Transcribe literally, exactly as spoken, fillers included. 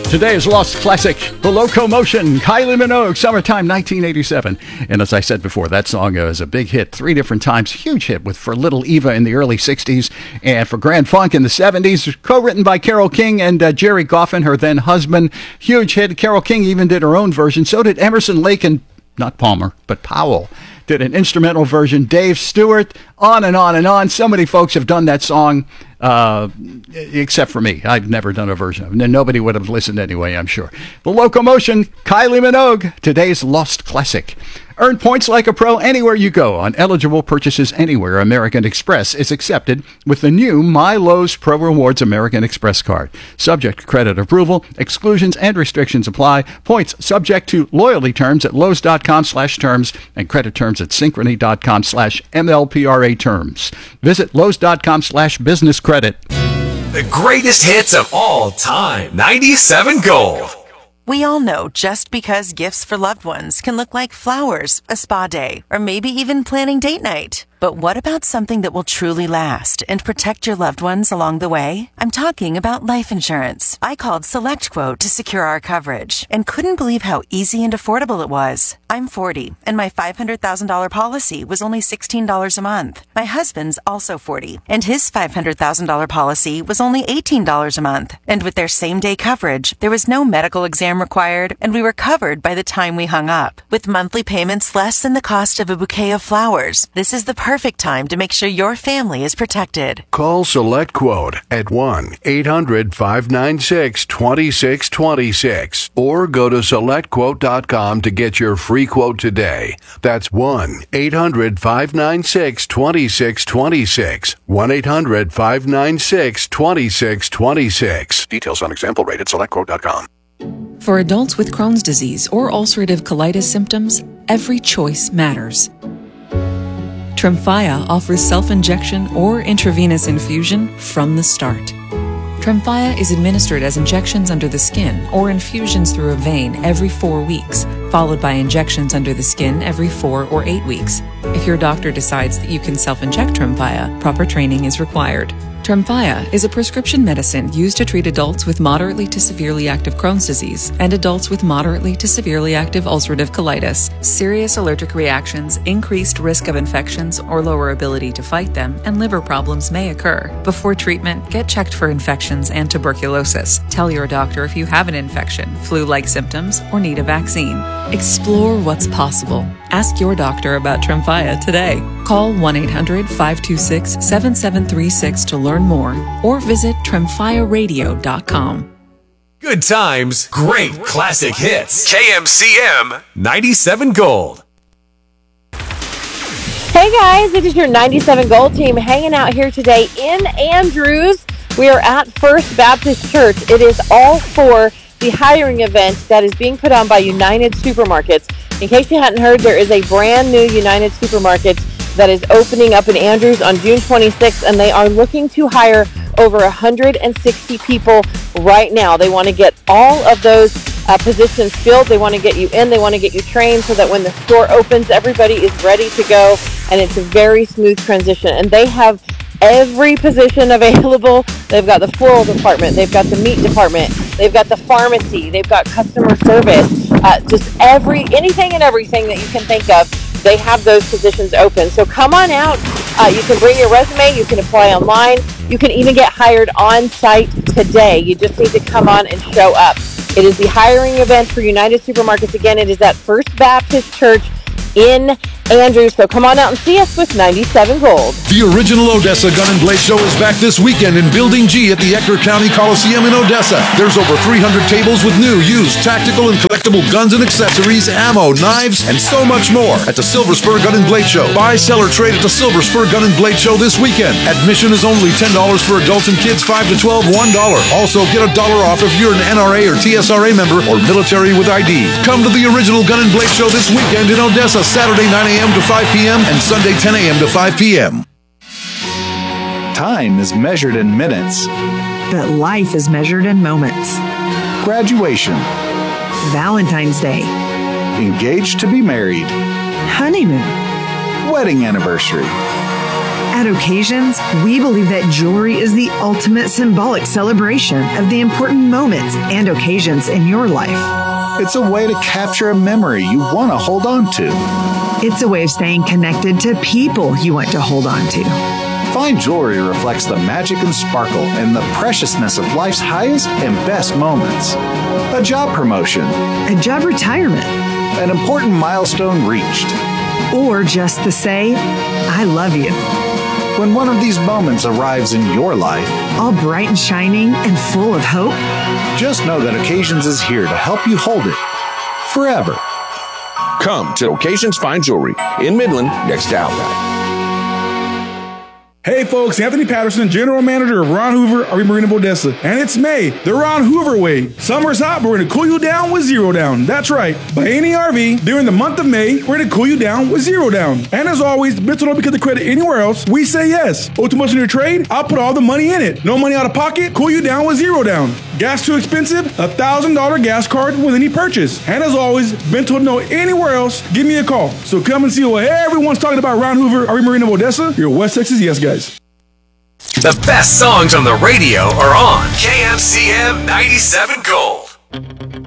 Today's Lost Classic, The Locomotion, Kylie Minogue, Summertime nineteen eighty-seven. And as I said before, that song was a big hit three different times. Huge hit with For Little Eva in the early sixties and for Grand Funk in the seventies. Co-written by Carole King and uh, Jerry Goffin, her then husband. Huge hit. Carole King even did her own version. So did Emerson, Lake, and not Palmer, but Powell did an instrumental version. Dave Stewart, on and on and on. So many folks have done that song, uh, except for me. I've never done a version of it. And nobody would have listened anyway, I'm sure. The Locomotion, Kylie Minogue, today's Lost Classic. Earn points like a pro anywhere you go on eligible purchases anywhere. American Express is accepted with the new My Lowe's Pro Rewards American Express card. Subject to credit approval. Exclusions and restrictions apply. Points subject to loyalty terms at Lowe's.com slash terms and credit terms at Synchrony.com slash MLPRA terms. Visit Lowe's.com slash business credit. The greatest hits of all time. ninety-seven Gold. We all know just because gifts for loved ones can look like flowers, a spa day, or maybe even planning date night. But what about something that will truly last and protect your loved ones along the way? I'm talking about life insurance. I called SelectQuote to secure our coverage and couldn't believe how easy and affordable it was. I'm forty, and my five hundred thousand dollars policy was only sixteen dollars a month. My husband's also forty, and his five hundred thousand dollars policy was only eighteen dollars a month. And with their same-day coverage, there was no medical exam required, and we were covered by the time we hung up. With monthly payments less than the cost of a bouquet of flowers, this is the perfect time to make sure your family is protected. Call SelectQuote at one eight hundred five nine six two six two six or go to select quote dot com to get your free quote today. That's one eight hundred five nine six two six two six. one eight hundred five nine six two six two six. Details on example rate at select quote dot com. For adults with Crohn's disease or ulcerative colitis symptoms, every choice matters. Tremfya offers self-injection or intravenous infusion from the start. Tremfya is administered as injections under the skin or infusions through a vein every four weeks, followed by injections under the skin every four or eight weeks. If your doctor decides that you can self-inject Tremfya, proper training is required. Tremfya is a prescription medicine used to treat adults with moderately to severely active Crohn's disease and adults with moderately to severely active ulcerative colitis. Serious allergic reactions, increased risk of infections or lower ability to fight them, and liver problems may occur. Before treatment, get checked for infections and tuberculosis. Tell your doctor if you have an infection, flu-like symptoms, or need a vaccine. Explore what's possible. Ask your doctor about Tremfya today. Call one eight hundred five two six seven seven three six to learn more or visit tremfya radio dot com. Good times, great classic hits. K M C M ninety-seven Gold. Hey guys, it is your ninety-seven Gold team hanging out here today in Andrews. We are at First Baptist Church. It is all for the hiring event that is being put on by United Supermarkets. In case you hadn't heard, there is a brand new United Supermarkets that is opening up in Andrews on June twenty-sixth, and they are looking to hire over one hundred sixty people right now. They want to get all of those uh, positions filled. They want to get you in. They want to get you trained so that when the store opens, everybody is ready to go, and it's a very smooth transition. And they have every position available. They've got the floral department. They've got the meat department. They've got the pharmacy. They've got customer service. Uh, just every anything and everything that you can think of. They have those positions open. So come on out. Uh, you can bring your resume. You can apply online. You can even get hired on site today. You just need to come on and show up. It is the hiring event for United Supermarkets. Again, it is at First Baptist Church in Andrews. So come on out and see us with ninety-seven Gold. The original Odessa Gun and Blade Show is back this weekend in Building G at the Ector County Coliseum in Odessa. There's over three hundred tables with new, used, tactical, and collectible guns and accessories, ammo, knives, and so much more at the Silver Spur Gun and Blade Show. Buy, sell, or trade at the Silver Spur Gun and Blade Show this weekend. Admission is only ten dollars for adults and kids five to twelve, one dollar. Also, get a dollar off if you're an N R A or T S R A member or military with I D. Come to the original Gun and Blade Show this weekend in Odessa, Saturday nine a.m. to five p.m. and Sunday ten a.m. to five p.m. Time is measured in minutes. But life is measured in moments. Graduation. Valentine's Day. Engaged to be married. Honeymoon. Wedding anniversary. At Occasions, we believe that jewelry is the ultimate symbolic celebration of the important moments and occasions in your life. It's a way to capture a memory you want to hold on to. It's a way of staying connected to people you want to hold on to. Fine jewelry reflects the magic and sparkle and the preciousness of life's highest and best moments. A job promotion. A job retirement. An important milestone reached. Or just to say, I love you. When one of these moments arrives in your life, all bright and shining and full of hope, just know that Occasions is here to help you hold it forever. Come to Occasions Fine Jewelry in Midland next to Outback. Hey folks, Anthony Patterson, General Manager of Ron Hoover R V Marine of Odessa. And it's May, the Ron Hoover way. Summer's hot, but we're going to cool you down with zero down. That's right. Buy any R V during the month of May, we're going to cool you down with zero down. And as always, Bits don't because of credit anywhere else, we say yes. Owe too much in your trade? I'll put all the money in it. No money out of pocket? Cool you down with zero down. Gas too expensive? A one thousand dollars gas card with any purchase. And as always, Bent don't know anywhere else, give me a call. So come and see what everyone's talking about Ron Hoover R V Marine of Odessa, your West Texas yes guys. The best songs on the radio are on K M C M ninety-seven Gold.